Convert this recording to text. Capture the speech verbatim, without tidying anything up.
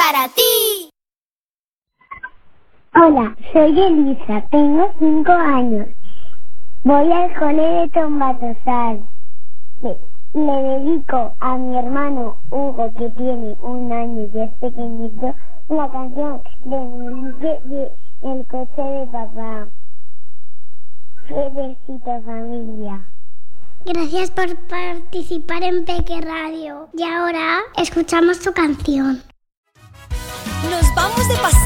para ti. Hola, soy Elisa, tengo cinco años. Voy al cole de Tombatosal. Le, le dedico a mi hermano Hugo, que tiene un año y es pequeñito, la canción de Monique de El coche de papá. Qué besito, familia. Gracias por participar en Peque Radio. Y ahora escuchamos tu canción. Nos vamos de paseo.